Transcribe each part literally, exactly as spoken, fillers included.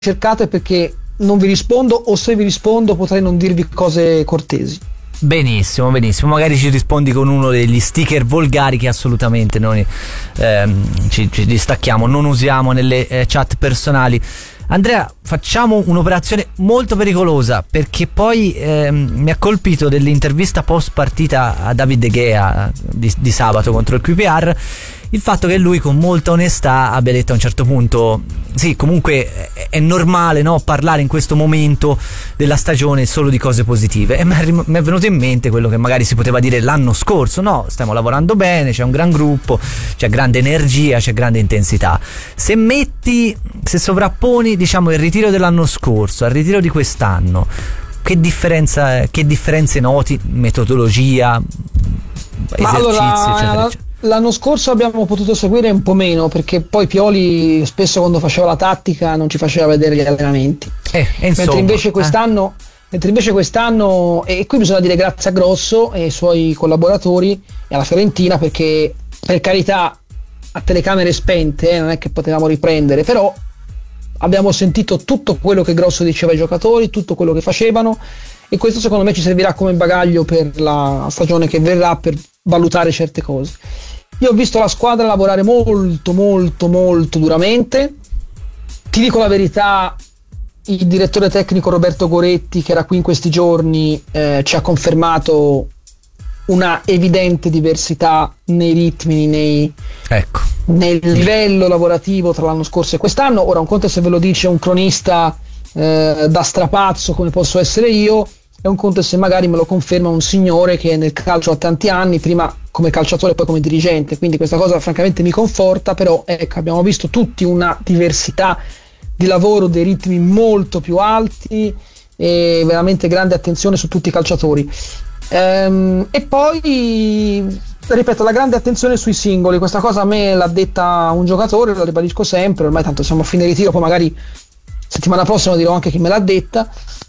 cercato è perché non vi rispondo, o se vi rispondo potrei non dirvi cose cortesi. Benissimo, benissimo, magari ci rispondi con uno degli sticker volgari che assolutamente noi ehm, ci, ci distacchiamo, non usiamo nelle eh, chat personali. Andrea, facciamo un'operazione molto pericolosa, perché poi ehm, mi ha colpito dell'intervista post partita a David De Gea di, di sabato contro il Q P R il fatto che lui con molta onestà abbia detto a un certo punto sì, comunque è, è normale, no, parlare in questo momento della stagione solo di cose positive, e mi è venuto in mente quello che magari si poteva dire l'anno scorso: no, stiamo lavorando bene, c'è un gran gruppo, c'è grande energia, c'è grande intensità. Se metti, se sovrapponi diciamo il ritiro dell'anno scorso al ritiro di quest'anno, che differenza, che differenze noti? Metodologia, esercizi, allora, eccetera, eccetera. L'anno scorso abbiamo potuto seguire un po' meno, perché poi Pioli spesso quando faceva la tattica non ci faceva vedere gli allenamenti, eh, insomma, mentre invece quest'anno eh. mentre invece quest'anno e qui bisogna dire grazie a Grosso e ai suoi collaboratori e alla Fiorentina, perché per carità a telecamere spente eh, non è che potevamo riprendere, però abbiamo sentito tutto quello che Grosso diceva ai giocatori, tutto quello che facevano, e questo secondo me ci servirà come bagaglio per la stagione che verrà, per valutare certe cose. Io ho visto la squadra lavorare molto molto molto duramente. Ti dico la verità, il direttore tecnico Roberto Goretti, che era qui in questi giorni, eh, ci ha confermato una evidente diversità nei ritmi, nei, ecco. nel livello lavorativo tra l'anno scorso e quest'anno. Ora un conto se ve lo dice un cronista eh, da strapazzo come posso essere io, è un conto se magari me lo conferma un signore che nel calcio ha tanti anni, prima come calciatore e poi come dirigente, quindi questa cosa francamente mi conforta. Però ecco, abbiamo visto tutti una diversità di lavoro, dei ritmi molto più alti e veramente grande attenzione su tutti i calciatori. Ehm, e poi ripeto, la grande attenzione sui singoli, questa cosa a me l'ha detta un giocatore, lo ribadisco sempre, ormai tanto siamo a fine ritiro, poi magari settimana prossima dirò anche chi me l'ha detta.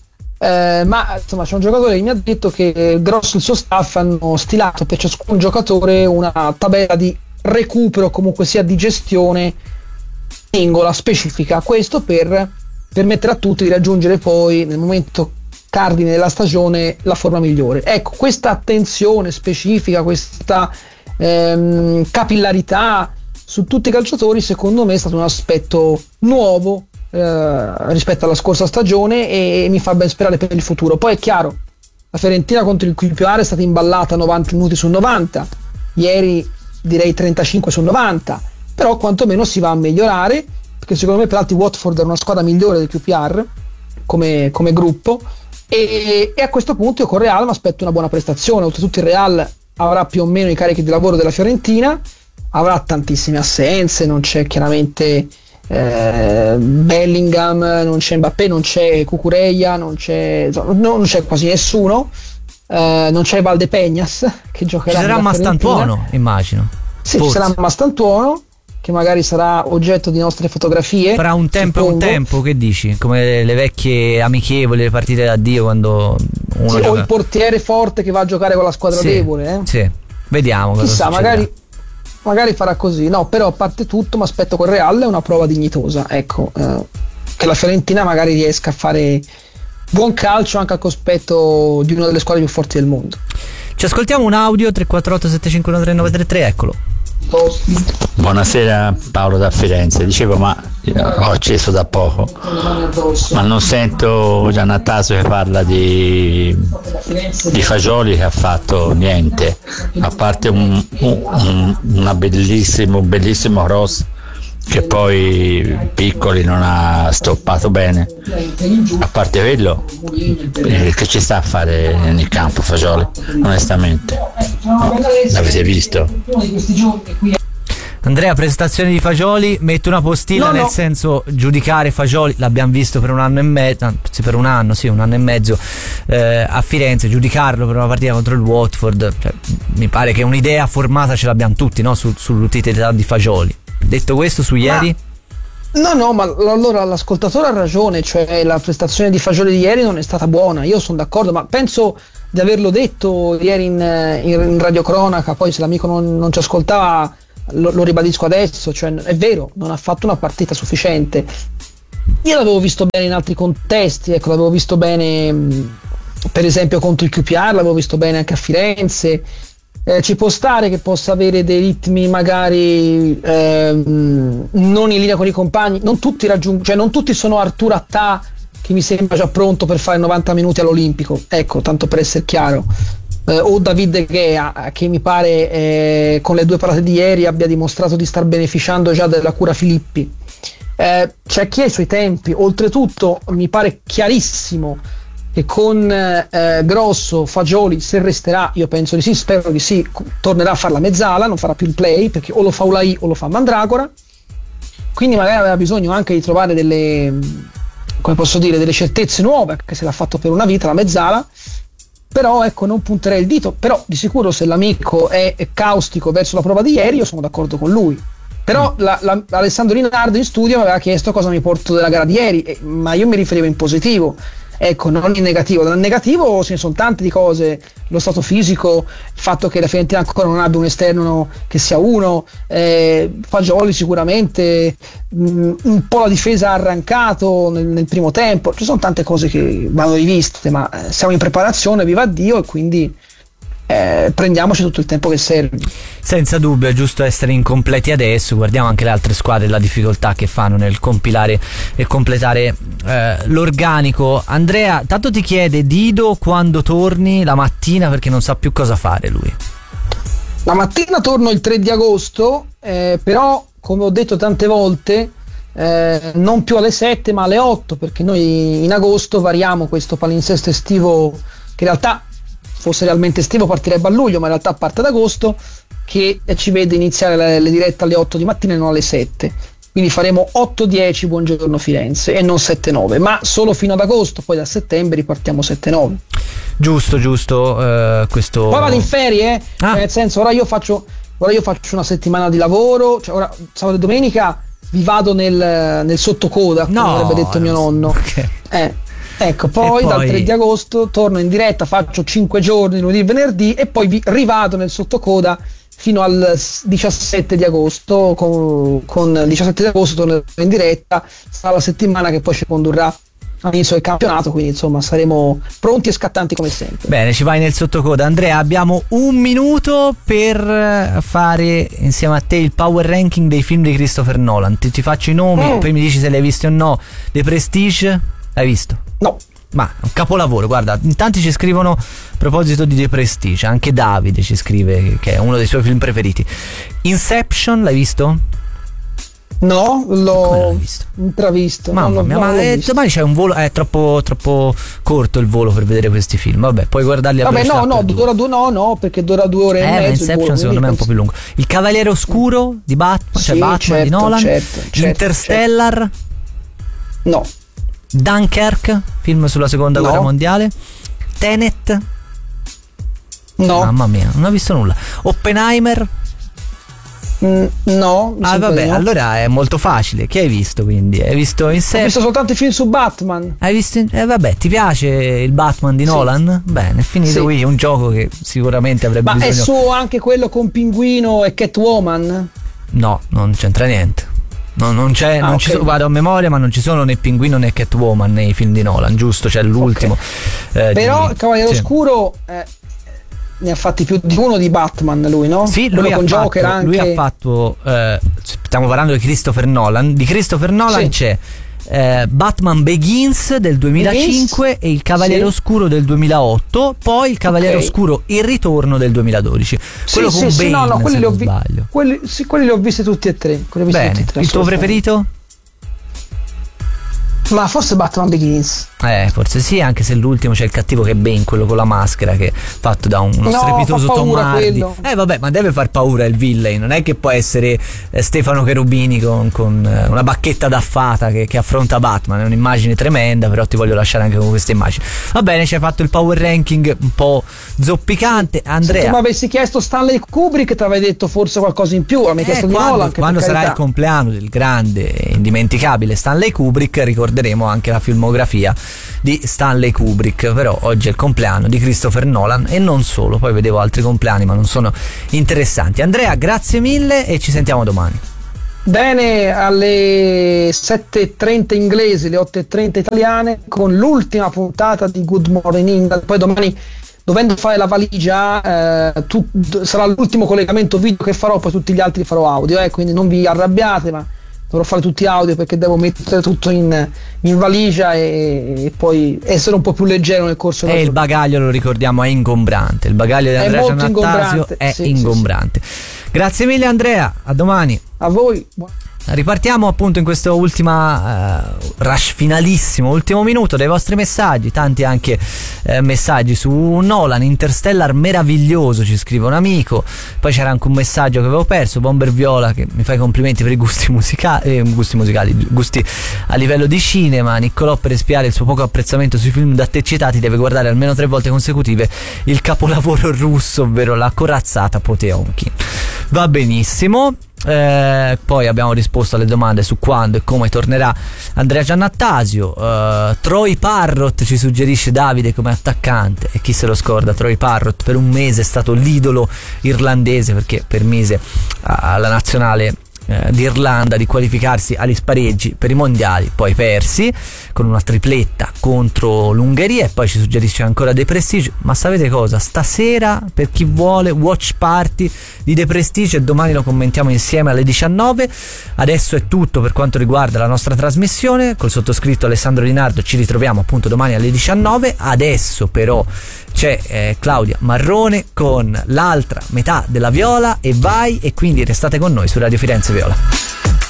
Eh, ma insomma c'è un giocatore che mi ha detto che Grosso e il suo staff hanno stilato per ciascun giocatore una tabella di recupero, comunque sia di gestione singola, specifica, questo per permettere a tutti di raggiungere poi nel momento cardine della stagione la forma migliore. Ecco, questa attenzione specifica, questa ehm, capillarità su tutti i calciatori secondo me è stato un aspetto nuovo Eh, rispetto alla scorsa stagione, e, e mi fa ben sperare per il futuro. Poi è chiaro, la Fiorentina contro il Q P R è stata imballata novanta minuti su novanta, ieri direi trentacinque su novanta, però quantomeno si va a migliorare, perché secondo me per altri Watford è una squadra migliore del Q P R come, come gruppo, e, e a questo punto io con Real mi aspetto una buona prestazione. Oltretutto il Real avrà più o meno i carichi di lavoro della Fiorentina, avrà tantissime assenze, non c'è chiaramente Eh, Bellingham, non c'è Mbappé, non c'è Cucurella, non c'è, non c'è quasi nessuno, eh, non c'è Valdepeñas che giocherà. Ci sarà Mastantuono, immagino. Sì, ci sarà Mastantuono che magari sarà oggetto di nostre fotografie. Fra un tempo e un tempo, che dici? Come le vecchie amichevoli, le partite d'addio quando uno sì, gioca... o il portiere forte che va a giocare con la squadra sì, debole, eh? Sì, vediamo cosa chissà, succederà. magari magari farà così, no, però a parte tutto mi aspetto con Real una prova dignitosa, ecco, eh, che la Fiorentina magari riesca a fare buon calcio anche al cospetto di una delle squadre più forti del mondo. Ci ascoltiamo un audio tre quattro otto sette cinque uno tre nove tre tre, eccolo. Buonasera, Paolo da Firenze. Dicevo, ma ho acceso da poco, ma non sento Giannattaso che parla di, di Fagioli, che ha fatto niente, a parte un, un una bellissimo bellissimo cross che poi Piccoli non ha stoppato bene. A parte quello, eh, che ci sta a fare nel campo Fagioli, onestamente? L'avete visto? Andrea, prestazione di Fagioli, metto una postilla, no, nel no. senso, giudicare Fagioli, l'abbiamo visto per un anno e mezzo, anzi per un anno, sì, un anno e mezzo eh, a Firenze, giudicarlo per una partita contro il Watford, cioè, mi pare che un'idea formata ce l'abbiamo tutti, no? Su, sull'utilità di Fagioli. Detto questo, su ieri? Ma, no, no, ma allora l'ascoltatore ha ragione, cioè la prestazione di Fagioli di ieri non è stata buona, io sono d'accordo, ma penso di averlo detto ieri in, in, in radiocronaca, poi se l'amico non, non ci ascoltava lo, lo ribadisco adesso, cioè è vero, non ha fatto una partita sufficiente, io l'avevo visto bene in altri contesti, ecco, l'avevo visto bene mh, per esempio contro il Q P R, l'avevo visto bene anche a Firenze. Eh, ci può stare che possa avere dei ritmi magari ehm, non in linea con i compagni, non tutti raggiungono, cioè non tutti sono Artur Attà, che mi sembra già pronto per fare novanta minuti all'Olimpico, ecco, tanto per essere chiaro, eh, o David De Gea, che mi pare eh, con le due parate di ieri abbia dimostrato di star beneficiando già della cura Filippi. Eh, c'è chi ha i suoi tempi, oltretutto mi pare chiarissimo che con eh, Grosso, Fagioli, se resterà, io penso di sì, spero di sì, tornerà a fare la mezzala, non farà più il play, perché o lo fa Ulai o lo fa Mandragora, quindi magari aveva bisogno anche di trovare delle, come posso dire, delle certezze nuove, che se l'ha fatto per una vita la mezzala, però ecco, non punterei il dito, però di sicuro se l'amico è, è caustico verso la prova di ieri, io sono d'accordo con lui. Però la, la, Alessandro Linardo in studio mi aveva chiesto cosa mi porto della gara di ieri, eh, ma io mi riferivo in positivo, ecco, non in negativo. Nel negativo ce ne sono tante di cose, lo stato fisico, il fatto che la Fiorentina ancora non abbia un esterno che sia uno, eh, Fagioli sicuramente, mh, un po' la difesa ha arrancato nel, nel primo tempo, ci sono tante cose che vanno riviste, ma eh, siamo in preparazione, viva Dio, e quindi Eh, prendiamoci tutto il tempo che serve. Senza dubbio è giusto essere incompleti adesso, guardiamo anche le altre squadre, la difficoltà che fanno nel compilare e completare eh, l'organico. Andrea, tanto ti chiede Dido quando torni la mattina, perché non sa più cosa fare lui. La mattina torno il tre di agosto, eh, però come ho detto tante volte eh, non più alle sette ma alle otto, perché noi in agosto variamo questo palinsesto estivo che in realtà fosse realmente estivo partirebbe a luglio, ma in realtà parte ad agosto, che ci vede iniziare le, le dirette alle otto di mattina e non alle sette. Quindi faremo otto dieci Buongiorno Firenze e non sette nove, ma solo fino ad agosto, poi da settembre ripartiamo sette nove. Giusto, giusto, eh, questo. Poi vado in ferie, eh? Ah. Cioè, nel senso, ora io faccio ora io faccio una settimana di lavoro, cioè ora sabato e domenica vi vado nel, nel sottocoda, come no, avrebbe detto mio nonno. Okay. Eh. Ecco, poi, poi dal tre di agosto torno in diretta, faccio cinque giorni, lunedì e venerdì, e poi vi rivado nel sottocoda fino al diciassette di agosto. Con, con il diciassette di agosto torno in diretta, sarà la settimana che poi ci condurrà all'inizio del campionato, quindi insomma saremo pronti e scattanti come sempre. Bene, ci vai nel sottocoda. Andrea, abbiamo un minuto per fare insieme a te il power ranking dei film di Christopher Nolan. Ti, ti faccio i nomi, mm. poi mi dici se li hai visti o no. The Prestige, l'hai visto? No. Ma un capolavoro, guarda, in tanti ci scrivono a proposito di The Prestige, anche Davide ci scrive che è uno dei suoi film preferiti. Inception, l'hai visto? No, l'ho visto? intravisto. Mamma non mia, non ma è, domani c'è un volo, è troppo, troppo corto il volo per vedere questi film. Vabbè, puoi guardarli a Vabbè, no, no, due. dura due, no, no, perché dura due ore eh, e mezzo. Inception volo, secondo me è un po' più lungo. Il Cavaliere Oscuro di Batman, sì, cioè Batman certo, di Nolan. Certo, certo, Interstellar. Certo. No. Dunkirk, film sulla seconda no. guerra mondiale. Tenet. No. Mamma mia, non ho visto nulla. Oppenheimer. Mm, no. Ah vabbè, no. Allora è molto facile. Che hai visto quindi? Hai visto Inception? Ho visto soltanto i film su Batman. Hai visto? Eh vabbè, ti piace il Batman di sì. Nolan? Bene, è finito sì. qui un gioco che sicuramente avrebbe Ma bisogno. è su anche quello con Pinguino e Catwoman? No, non c'entra niente. No, non c'è, ah, non okay. ci so, vado a memoria, ma non ci sono né Pinguino né Catwoman nei film di Nolan, giusto? C'è l'ultimo. Okay. Eh, Però di... il Cavaliere sì. Oscuro eh, ne ha fatti più di uno di Batman, lui, no? Sì, lui, lui, con ha fatto, Joker anche... lui ha fatto. Eh, stiamo parlando di Christopher Nolan. Di Christopher Nolan sì. c'è. Eh, Batman Begins del duemilacinque Begins? E il Cavaliere sì. Oscuro del duemilaotto, poi il Cavaliere okay. Oscuro Il Ritorno del duemiladodici. Sì, quello sì, con sì, Bane, no, no, quelli se li ho non vi- sbaglio. Quelli, sì, quelli li ho visti tutti e tre. Bene, tutti e tre, il tuo preferito? Ma forse Batman Begins. Eh, forse sì, anche se l'ultimo c'è il cattivo che è Bane, quello con la maschera, che è fatto da uno no, strepitoso fa Tom Hardy. Quello. Eh vabbè, ma deve far paura il villain, non è che può essere eh, Stefano Cherubini con, con eh, una bacchetta d'affata che, che affronta Batman. È un'immagine tremenda, però ti voglio lasciare anche con questa immagine. Va bene, ci hai fatto il power ranking un po' zoppicante. Andrea, se tu mi avessi chiesto Stanley Kubrick ti avrei detto forse qualcosa in più, mi hai eh, chiesto quando, di Nolan, quando sarà carità. Il compleanno del grande e indimenticabile Stanley Kubrick ricorderemo anche la filmografia di Stanley Kubrick, però oggi è il compleanno di Christopher Nolan e non solo, poi vedevo altri compleanni ma non sono interessanti. Andrea, grazie mille e ci sentiamo domani. Bene, alle sette e trenta inglesi, le otto e trenta italiane, con l'ultima puntata di Good Morning England. Poi domani, dovendo fare la valigia, eh, tu, sarà l'ultimo collegamento video che farò, poi tutti gli altri farò audio, eh, quindi non vi arrabbiate, ma dovrò fare tutti audio perché devo mettere tutto in, in valigia e, e poi essere un po' più leggero nel corso della. E il bagaglio, lo ricordiamo, è ingombrante. Il bagaglio di Andrea Giannattasio è sì, ingombrante. Sì, sì. Grazie mille Andrea, a domani. A voi. Ripartiamo appunto in questo ultima uh, rush finalissimo, ultimo minuto dei vostri messaggi, tanti anche eh, messaggi su Nolan, Interstellar meraviglioso, ci scrive un amico. Poi c'era anche un messaggio che avevo perso, Bomber Viola, che mi fa i complimenti per i gusti musicali, eh, gusti musicali, gusti a livello di cinema. Niccolò, per espiare il suo poco apprezzamento sui film da te citati, deve guardare almeno tre volte consecutive il capolavoro russo, ovvero La corazzata Poteomkin. Va benissimo. Eh, poi abbiamo risposto alle domande su quando e come tornerà Andrea Giannattasio. eh, Troy Parrott ci suggerisce Davide come attaccante, e chi se lo scorda, Troy Parrott per un mese è stato l'idolo irlandese, perché permise alla nazionale eh, d'Irlanda di qualificarsi agli spareggi per i mondiali, poi persi con una tripletta contro l'Ungheria. E poi ci suggerisce ancora The Prestige. Ma sapete cosa? Stasera, per chi vuole, watch party di The Prestige, e domani lo commentiamo insieme alle diciannove. Adesso è tutto per quanto riguarda la nostra trasmissione. Col sottoscritto Alessandro Linardo ci ritroviamo appunto domani alle diciannove. Adesso però c'è eh, Claudia Marrone con l'altra metà della Viola, e vai, e quindi restate con noi su Radio Firenze Viola.